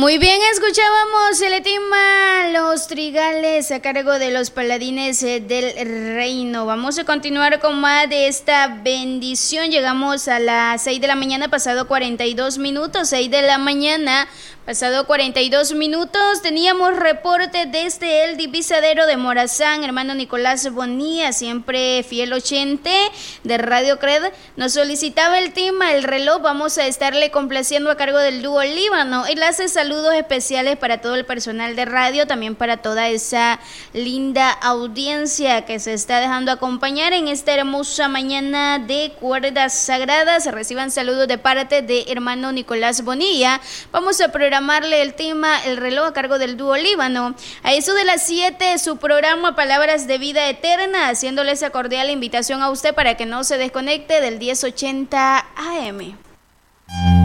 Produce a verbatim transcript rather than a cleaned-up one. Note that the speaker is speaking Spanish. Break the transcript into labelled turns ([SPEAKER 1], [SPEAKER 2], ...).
[SPEAKER 1] Muy bien, escuchábamos el tema Los Trigales a cargo de los Paladines del Reino. Vamos a continuar con más de esta bendición. Llegamos a las seis de la mañana, pasado cuarenta y dos minutos, seis de la mañana. Pasado cuarenta y dos minutos, teníamos reporte desde el divisadero de Morazán, hermano Nicolás Bonilla, siempre fiel oyente de Radio Cred, nos solicitaba el tema, el reloj. Vamos a estarle complaciendo a cargo del dúo Líbano. Y le hace saludos especiales para todo el personal de radio, también para toda esa linda audiencia que se está dejando acompañar en esta hermosa mañana de cuerdas sagradas. Reciban saludos de parte de hermano Nicolás Bonilla. Vamos a programar Programarle el tema El reloj a cargo del dúo Líbano. A eso de las siete, su programa Palabras de Vida Eterna, haciéndole esa cordial invitación a usted para que no se desconecte del diez ochenta A M.